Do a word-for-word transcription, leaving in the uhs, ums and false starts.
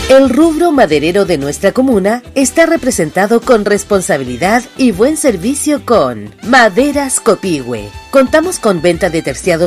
El rubro maderero de nuestra comuna está representado con responsabilidad y buen servicio con Maderas Copihue. Contamos con venta de terciados